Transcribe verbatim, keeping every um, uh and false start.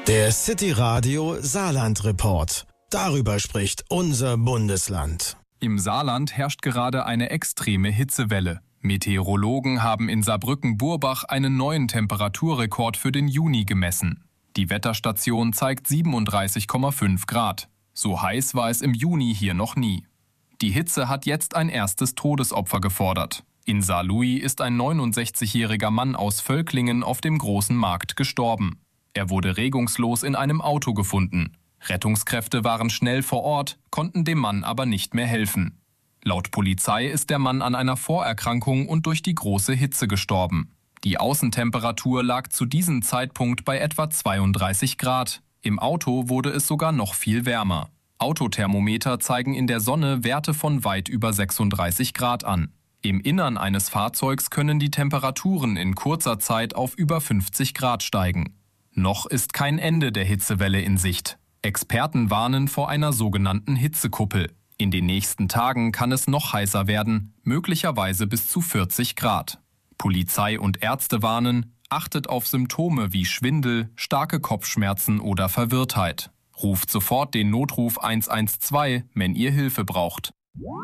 Der City Radio Saarland Report. Darüber spricht unser Bundesland. Im Saarland herrscht gerade eine extreme Hitzewelle. Meteorologen haben in Saarbrücken-Burbach einen neuen Temperaturrekord für den Juni gemessen. Die Wetterstation zeigt siebenunddreißig Komma fünf Grad. So heiß war es im Juni hier noch nie. Die Hitze hat jetzt ein erstes Todesopfer gefordert. In Saarlouis ist ein neunundsechzigjähriger Mann aus Völklingen auf dem großen Markt gestorben. Er wurde regungslos in einem Auto gefunden. Rettungskräfte waren schnell vor Ort, konnten dem Mann aber nicht mehr helfen. Laut Polizei ist der Mann an einer Vorerkrankung und durch die große Hitze gestorben. Die Außentemperatur lag zu diesem Zeitpunkt bei etwa zweiunddreißig Grad. Im Auto wurde es sogar noch viel wärmer. Autothermometer zeigen in der Sonne Werte von weit über sechsunddreißig Grad an. Im Innern eines Fahrzeugs können die Temperaturen in kurzer Zeit auf über fünfzig Grad steigen. Noch ist kein Ende der Hitzewelle in Sicht. Experten warnen vor einer sogenannten Hitzekuppel. In den nächsten Tagen kann es noch heißer werden, möglicherweise bis zu vierzig Grad. Polizei und Ärzte warnen, achtet auf Symptome wie Schwindel, starke Kopfschmerzen oder Verwirrtheit. Ruft sofort den Notruf eins eins zwei, wenn ihr Hilfe braucht.